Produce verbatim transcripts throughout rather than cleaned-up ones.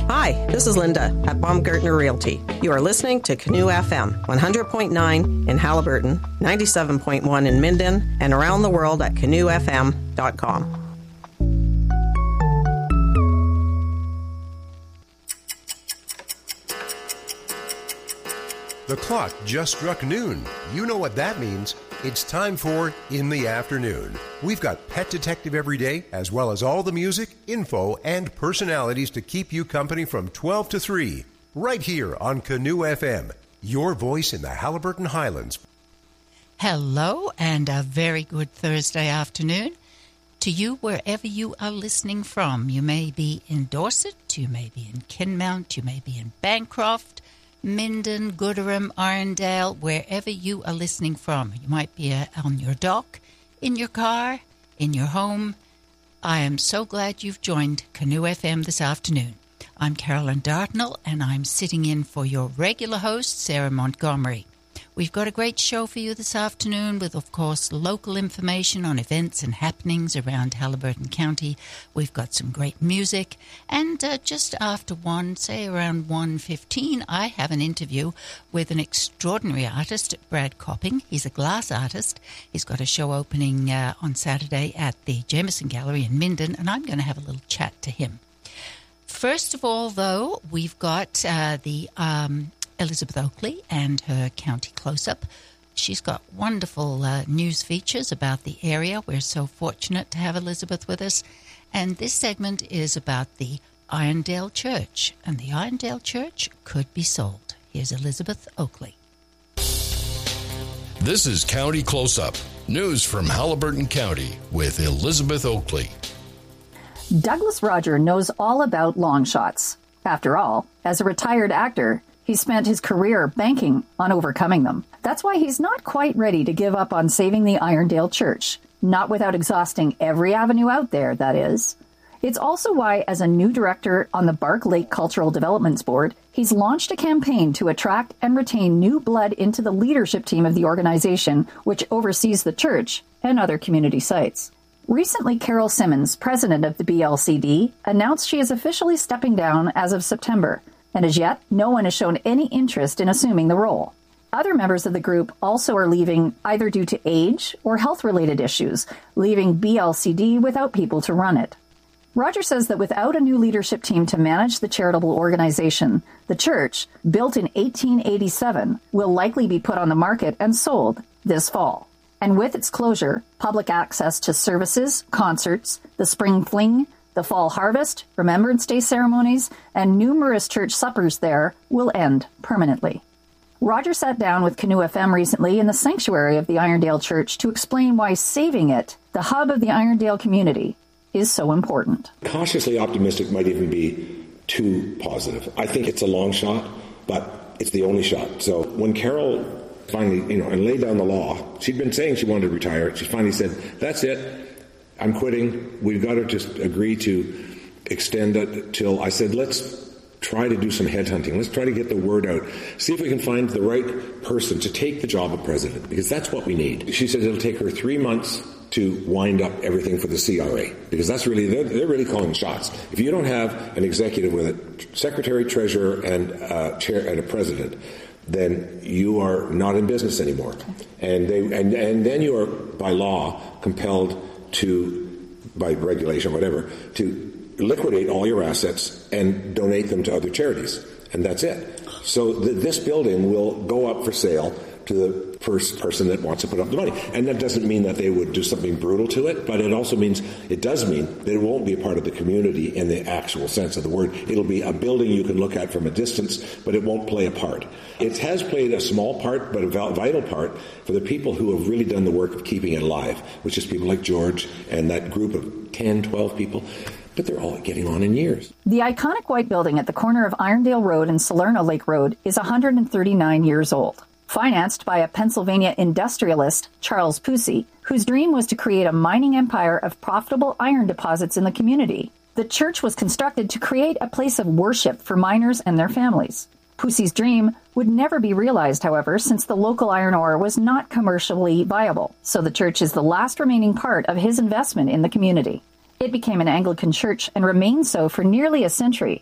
Hi, this is Linda at Baumgartner Realty. You are listening to Canoe F M, one hundred point nine in Haliburton, ninety-seven point one in Minden, and around the world at canoe f m dot com. The clock just struck noon. You know what that means. It's time for In the Afternoon. We've got Pet Detective every day, as well as all the music, info, and personalities to keep you company from twelve to three. Right here on Canoe F M, your voice in the Haliburton Highlands. Hello, and a very good Thursday afternoon to you wherever you are listening from. You may be in Dorset, you may be in Kinmount, you may be in Bancroft, Minden, Gooderham, Irondale, wherever you are listening from. You might be uh, on your dock, in your car, in your home. I am so glad you've joined Canoe F M this afternoon. I'm Carolyn Dartnell, and I'm sitting in for your regular host, Sarah Montgomery. We've got a great show for you this afternoon with, of course, local information on events and happenings around Haliburton County. We've got some great music. And uh, just after one, say around one fifteen, I have an interview with an extraordinary artist, Brad Copping. He's a glass artist. He's got a show opening uh, on Saturday at the Jameson Gallery in Minden, and I'm going to have a little chat to him. First of all, though, we've got uh, the... Um, Elizabeth Oakley and her county close-up. She's got wonderful uh, news features about the area. We're so fortunate to have Elizabeth with us. And this segment is about the Irondale Church. And the Irondale Church could be sold. Here's Elizabeth Oakley. This is County Close-Up, news from Haliburton County with Elizabeth Oakley. Douglas Roger knows all about long shots. After all, as a retired actor, he spent his career banking on overcoming them. That's why he's not quite ready to give up on saving the Irondale Church. Not without exhausting every avenue out there, that is. It's also why, as a new director on the Bark Lake Cultural Developments Board, he's launched a campaign to attract and retain new blood into the leadership team of the organization, which oversees the church and other community sites. Recently, Carol Simmons, president of the B L C D, announced she is officially stepping down as of September. And as yet, no one has shown any interest in assuming the role. Other members of the group also are leaving either due to age or health-related issues, leaving B L C D without people to run it. Roger says that without a new leadership team to manage the charitable organization, the church, built in eighteen eighty-seven, will likely be put on the market and sold this fall. And with its closure, public access to services, concerts, the spring fling, the fall harvest, Remembrance Day ceremonies, and numerous church suppers there will end permanently. Roger sat down with Canoe F M recently in the sanctuary of the Irondale Church to explain why saving it, the hub of the Irondale community, is so important. Cautiously optimistic might even be too positive. I think it's a long shot, but it's the only shot. So when Carol finally, you know, and laid down the law, she'd been saying she wanted to retire. She finally said, that's it. I'm quitting. We've got to just agree to extend it till, I said, let's try to do some headhunting. Let's try to get the word out. See if we can find the right person to take the job of president, because that's what we need. She said it'll take her three months to wind up everything for the C R A, because that's really, they're, they're really calling shots. If you don't have an executive with a secretary, treasurer, and uh, chair and a president, then you are not in business anymore. And they, and, and then you are, by law, compelled to, by regulation, whatever, to liquidate all your assets and donate them to other charities. And that's it. So th- this building will go up for sale to the first person that wants to put up the money. And that doesn't mean that they would do something brutal to it, but it also means, it does mean that it won't be a part of the community in the actual sense of the word. It'll be a building you can look at from a distance, but it won't play a part. It has played a small part, but a vital part for the people who have really done the work of keeping it alive, which is people like George and that group of ten, twelve people. But they're all getting on in years. The iconic white building at the corner of Irondale Road and Salerno Lake Road is one hundred thirty-nine years old. Financed by a Pennsylvania industrialist, Charles Pusey, whose dream was to create a mining empire of profitable iron deposits in the community. The church was constructed to create a place of worship for miners and their families. Pusey's dream would never be realized, however, since the local iron ore was not commercially viable, so the church is the last remaining part of his investment in the community. It became an Anglican church and remained so for nearly a century,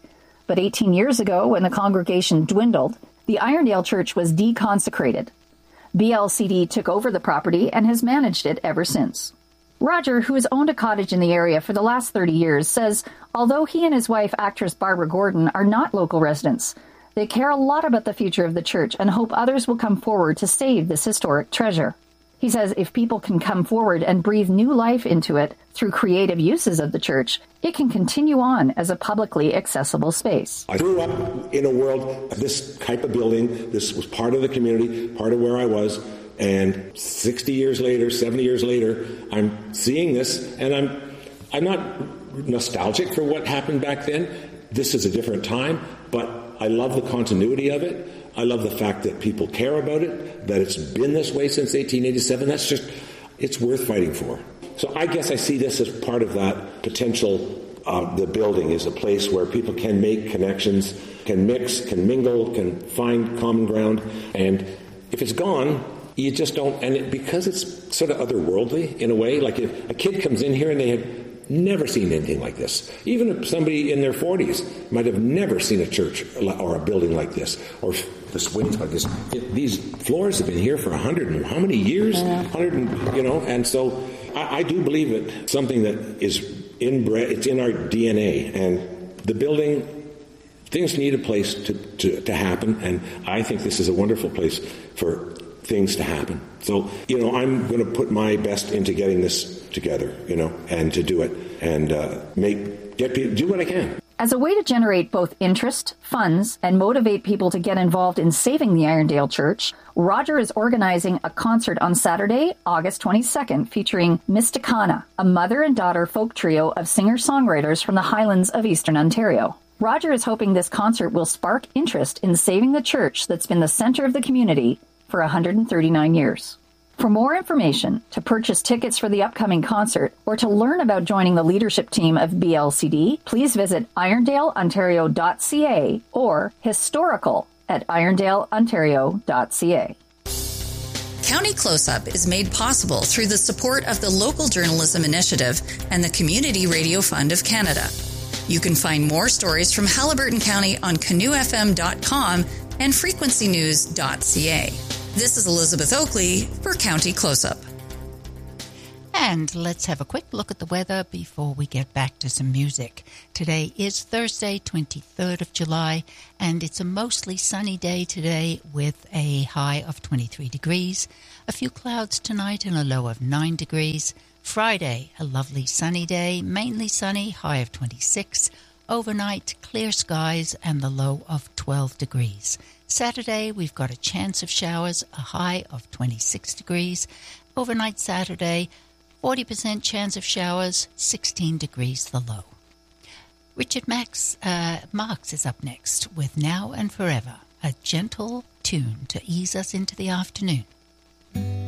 But eighteen years ago, when the congregation dwindled, the Irondale Church was deconsecrated. B L C D took over the property and has managed it ever since. Roger, who has owned a cottage in the area for the last thirty years, says although he and his wife, actress Barbara Gordon, are not local residents, they care a lot about the future of the church and hope others will come forward to save this historic treasure. He says if people can come forward and breathe new life into it through creative uses of the church, it can continue on as a publicly accessible space. I grew up in a world of this type of building. This was part of the community, part of where I was. And sixty years later, seventy years later, I'm seeing this, and I'm I'm not nostalgic for what happened back then. This is a different time, but I love the continuity of it. I love the fact that people care about it, that it's been this way since eighteen eighty-seven. That's just, it's worth fighting for. So I guess I see this as part of that potential. Uh, the building is a place where people can make connections, can mix, can mingle, can find common ground, and if it's gone, you just don't, and it, because it's sort of otherworldly in a way, like if a kid comes in here and they have never seen anything like this, even if somebody in their forties might have never seen a church or a building like this, or this wainscot, this, it, these floors have been here for a hundred and how many years? Yeah. Hundred and, you know, and so I, I do believe it's something that is inbred, it's in our D N A, and the building, things need a place to, to, to happen, and I think this is a wonderful place for things to happen. So, you know, I'm going to put my best into getting this together, you know, and to do it and uh, make get people, do what I can. As a way to generate both interest, funds, and motivate people to get involved in saving the Irondale Church, Roger is organizing a concert on Saturday, August twenty-second, featuring Mysticana, a mother and daughter folk trio of singer-songwriters from the Highlands of Eastern Ontario. Roger is hoping this concert will spark interest in saving the church that's been the center of the community for one hundred thirty-nine years. For more information, to purchase tickets for the upcoming concert, or to learn about joining the leadership team of B L C D, please visit irondale ontario dot c a or historical at irondale ontario dot c a. County Close-Up is made possible through the support of the Local Journalism Initiative and the Community Radio Fund of Canada. You can find more stories from Haliburton County on canoe f m dot com and frequency news dot c a. This is Elizabeth Oakley for County Close-Up. And let's have a quick look at the weather before we get back to some music. Today is Thursday, twenty-third of July, and it's a mostly sunny day today with a high of twenty-three degrees. A few clouds tonight and a low of nine degrees. Friday, a lovely sunny day, mainly sunny, high of twenty-six. Overnight, clear skies and the low of twelve degrees. Saturday, we've got a chance of showers, a high of twenty-six degrees. Overnight Saturday, forty percent chance of showers, sixteen degrees the low. Richard Max, uh, Marx is up next with Now and Forever, a gentle tune to ease us into the afternoon.